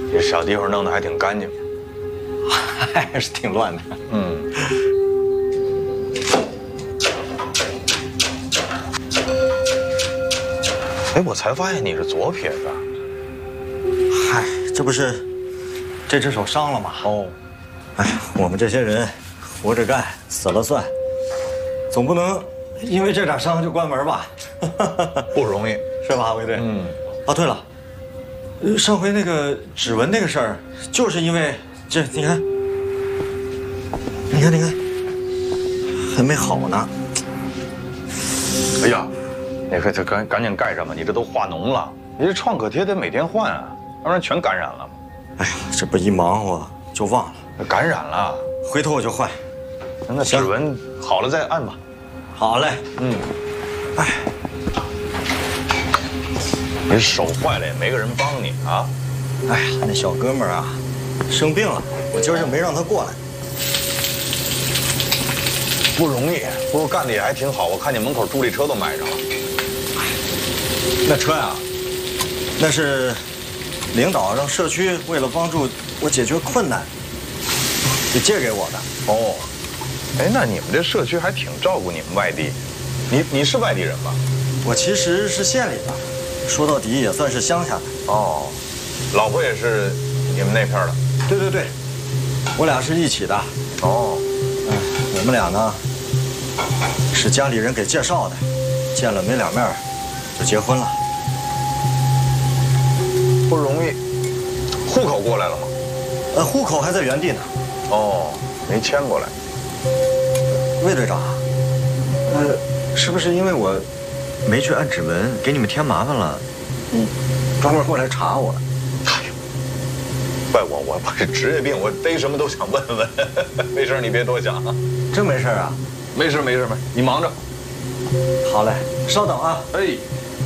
这小地方弄得还挺干净， 还是挺乱的。 嗯。哎，我才发现你是左撇子。 嗨，这不是这只手伤了吗？ 哦。 哎，我们这些人活着干，死了算，总不能因为这点伤就关门吧？ 不容易， 是吧，卫队？ 嗯。 哦，对了，上回那个指纹那个事儿，就是因为这，你看，还没好呢。 哎呀，你快赶紧盖上吧，你这都化脓了，你这创可贴得每天换啊，要不然全感染了。 哎呀，这不一忙活就忘了， 感染了， 回头我就换。 那指纹好了再按吧。 好嘞。 嗯。哎，你手坏了也没个人帮你啊。 哎呀，那小哥们儿啊，生病了，我今儿就没让他过来。 不容易，不过干的也还挺好。我看你门口助力车都买上了。 那车呀，那是领导让社区为了帮助我解决困难，给借给我的。 哦，哎，那你们这社区还挺照顾你们外地。你是外地人吧？ 我其实是县里的，说到底也算是乡下的。 哦，老婆也是你们那片的？ 对对对，我俩是一起的。 哦， 我们俩呢是家里人给介绍的，见了没两面就结婚了。 不容易。户口过来了吗？ 户口还在原地呢。 哦，没迁过来。 魏队长，是不是因为我没去按指纹，给你们添麻烦了？专门过来查我？ 哎呦，怪我是职业病，我逮什么都想问问。没事，你别多想啊。 真没事啊？ 没事，你忙着。 好嘞，稍等啊。 哎。